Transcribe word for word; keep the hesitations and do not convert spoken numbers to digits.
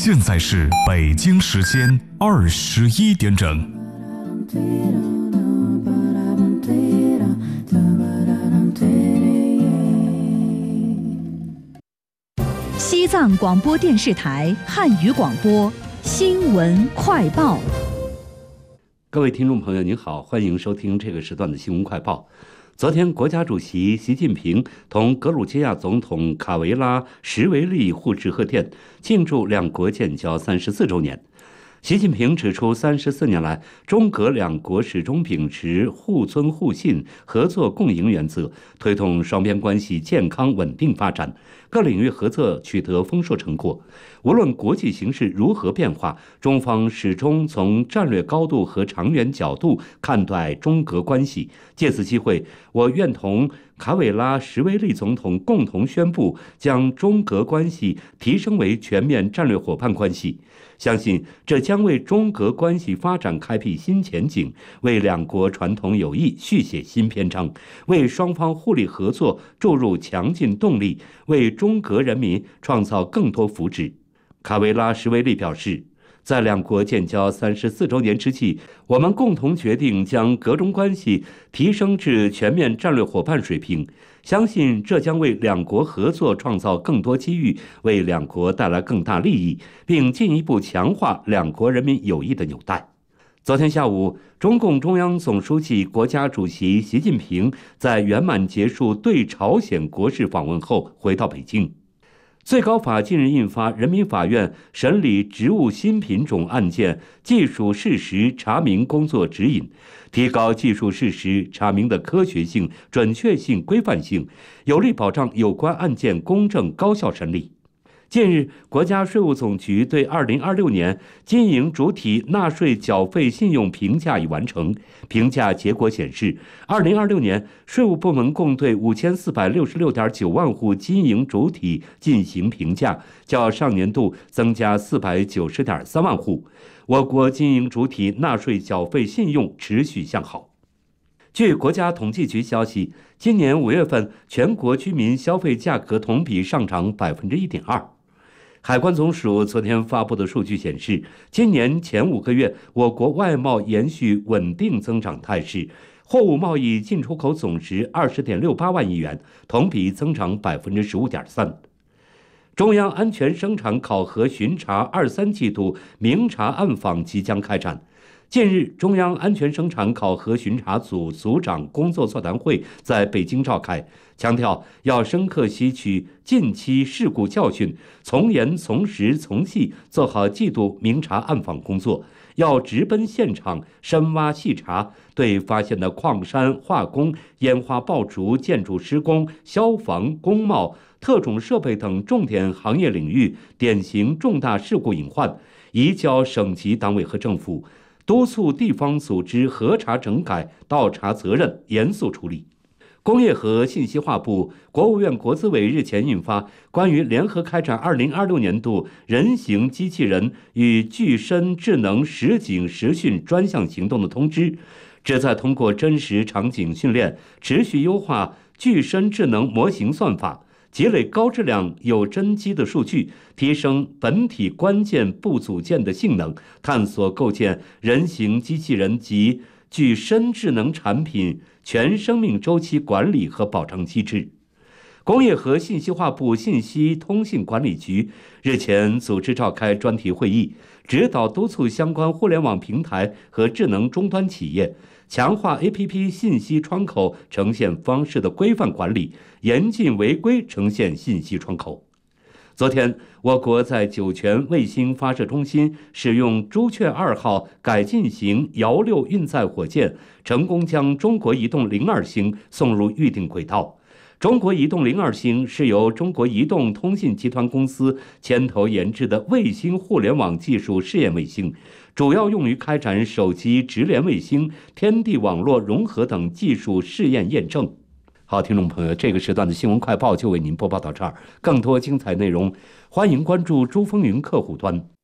现在是北京时间二十一点整。 西藏广播电视台汉语广播新闻快报。 各位听众朋友您好，欢迎收听这个时段的新闻快报。昨天，国家主席习近平同格鲁吉亚总统卡维拉什维利互致贺电，庆祝两国建交三十四周年。习近平指出，三十四年来，中格两国始终秉持互尊互信、合作共赢原则，推动双边关系健康稳定发展，各领域合作取得丰硕成果。无论国际形势如何变化，中方始终从战略高度和长远角度看待中格关系。借此机会，我愿同卡韦拉什维利总统共同宣布，将中格关系提升为全面战略伙伴关系。相信这将为中格关系发展开辟新前景，为两国传统友谊续写新篇章，为双方互利合作注入强劲动力，为中格人民创造更多福祉。卡维拉什维利表示，在两国建交三十四周年之际，我们共同决定将格中关系提升至全面战略伙伴水平，相信这将为两国合作创造更多机遇，为两国带来更大利益，并进一步强化两国人民友谊的纽带。昨天下午，中共中央总书记、国家主席习近平在圆满结束对朝鲜国事访问后回到北京。最高法近日印发《人民法院审理植物新品种案件技术事实查明工作指引》，提高技术事实查明的科学性、准确性、规范性，有力保障有关案件公正高效审理。近日，国家税务总局对二零二六年经营主体纳税缴费信用评价已完成。评价结果显示，二零二六年税务部门共对五千四百六十六点九万户经营主体进行评价，较上年度增加四百九十点三万户。我国经营主体纳税缴费信用持续向好。据国家统计局消息，今年五月份全国居民消费价格同比上涨百分之一点二。海关总署昨天发布的数据显示，今年前五个月，我国外贸延续稳定增长态势，货物贸易进出口总值二十点六八万亿元，同比增长百分之十五点三。中央安全生产考核巡查二三季度明察暗访即将开展。近日，中央安全生产考核巡查组组长工作座谈会在北京召开，强调要深刻吸取近期事故教训，从严从实从细做好季度明察暗访工作，要直奔现场深挖细查，对发现的矿山、化工、烟花爆竹、建筑施工、消防、工贸、特种设备等重点行业领域典型重大事故隐患，移交省级党委和政府，督促地方组织核查整改，倒查责任，严肃处理。工业和信息化部、国务院国资委日前印发关于联合开展二零二六年度人形机器人与具身智能实景实训专项行动的通知，旨在通过真实场景训练，持续优化具身智能模型算法，积累高质量有真机的数据，提升本体关键部组件的性能，探索构建人形机器人及具身智能产品全生命周期管理和保障机制。工业和信息化部信息通信管理局日前组织召开专题会议，指导督促相关互联网平台和智能终端企业强化 A P P 信息窗口呈现方式的规范管理，严禁违规呈现信息窗口。昨天，我国在酒泉卫星发射中心使用朱雀二号改进型遥六运载火箭，成功将中国移动零二星送入预定轨道。中国移动零二星是由中国移动通信集团公司牵头研制的卫星互联网技术试验卫星，主要用于开展手机直连卫星、天地网络融合等技术试验验证。好，听众朋友，这个时段的新闻快报就为您播报到这儿，更多精彩内容，欢迎关注珠风云客户端。